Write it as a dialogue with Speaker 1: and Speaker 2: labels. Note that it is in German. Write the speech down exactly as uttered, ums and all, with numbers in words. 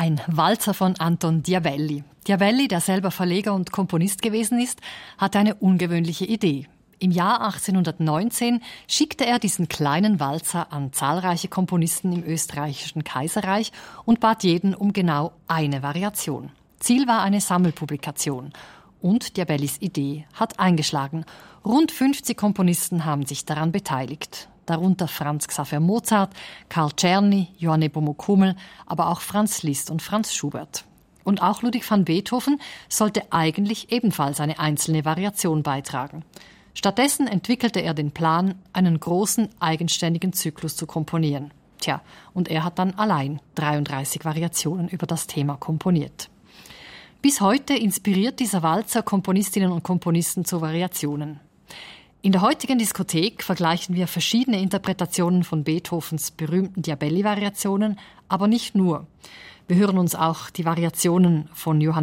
Speaker 1: Ein Walzer von Anton Diabelli. Diabelli, der selber Verleger und Komponist gewesen ist, hatte eine ungewöhnliche Idee. Im Jahr achtzehnhundertneunzehn schickte er diesen kleinen Walzer an zahlreiche Komponisten im österreichischen Kaiserreich und bat jeden um genau eine Variation. Ziel war eine Sammelpublikation. Und Diabellis Idee hat eingeschlagen. Rund fünfzig Komponisten haben sich daran beteiligt. Darunter Franz Xaver Mozart, Karl Czerny, Johann Nepomuk Hummel, aber auch Franz Liszt und Franz Schubert. Und auch Ludwig van Beethoven sollte eigentlich ebenfalls eine einzelne Variation beitragen. Stattdessen entwickelte er den Plan, einen großen, eigenständigen Zyklus zu komponieren. Tja, und er hat dann allein dreiunddreißig Variationen über das Thema komponiert. Bis heute inspiriert dieser Walzer Komponistinnen und Komponisten zu Variationen. In der heutigen Diskothek vergleichen wir verschiedene Interpretationen von Beethovens berühmten Diabelli-Variationen, aber nicht nur. Wir hören uns auch die Variationen von Johann